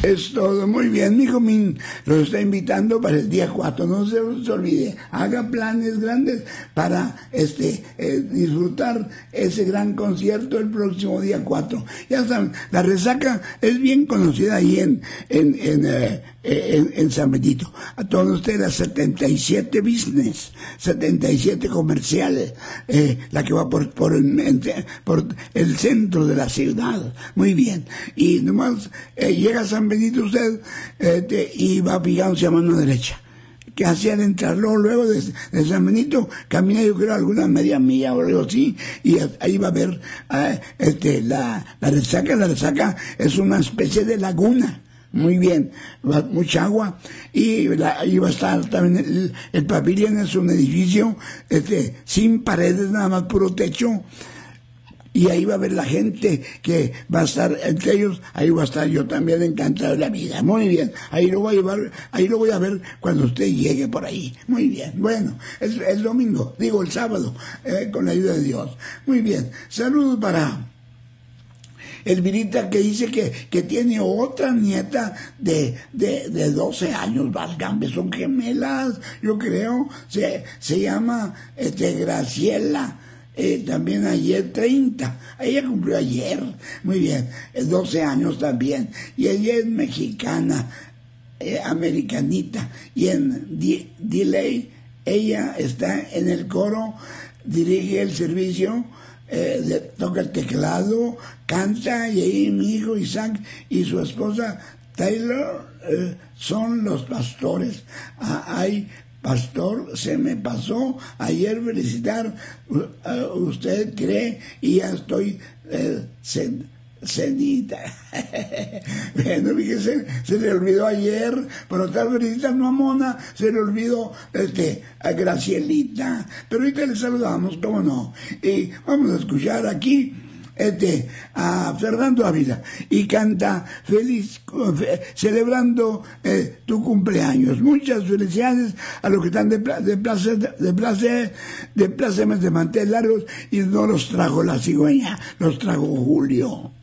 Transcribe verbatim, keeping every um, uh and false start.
Es todo muy bien, mi hijo Min los está invitando para el día cuatro, no se os olvide, haga planes grandes para este eh, disfrutar ese gran concierto el próximo día cuatro. Ya saben, la resaca es bien conocida ahí en en en, eh, en, en San Benito. A todos ustedes la setenta y siete Business, setenta y siete Comercial, eh, la que va por por el, por el centro de la ciudad. Muy bien. Y nomás eh, llega a San Benito usted eh, y va pigándose a mano derecha. Que hacían entrarlo luego de, de San Benito, camina yo creo alguna media milla o algo así, y ahí va a ver eh, este, la, la resaca. La resaca es una especie de laguna. Muy bien, va, mucha agua, y la, ahí va a estar también el, el pabellón. Es un edificio este, sin paredes, nada más puro techo. Y ahí va a ver la gente que va a estar entre ellos, ahí va a estar yo también encantado de la vida. Muy bien, ahí lo voy a llevar, ahí lo voy a ver cuando usted llegue por ahí. Muy bien, bueno, es el domingo, digo el sábado, eh, con la ayuda de Dios. Muy bien, saludos para Elvirita, que dice que, que tiene otra nieta de, de, de doce años, válgame, son gemelas, yo creo, se, se llama este, Graciela. Eh, también ayer treinta, ella cumplió ayer, muy bien, eh, doce años también, y ella es mexicana, eh, americanita, y en D- Delay ella está en el coro, dirige el servicio, eh, de, toca el teclado, canta, y ahí mi hijo Isaac y su esposa Taylor eh, son los pastores. Ah, hay pastor, se me pasó ayer felicitar, uh, usted cree, y ya estoy eh, cen, cenita. Bueno, fíjese, se le olvidó ayer, pero tal felicitando a Mona, se le olvidó este, a Gracielita, pero ahorita le saludamos, cómo no, y vamos a escuchar aquí Este, a Fernando Ávila, y canta feliz, celebrando eh, tu cumpleaños. Muchas felicidades a los que están de de placer, de placer, de plácemes de mantel largos, y no los trajo la cigüeña, los trajo Julio.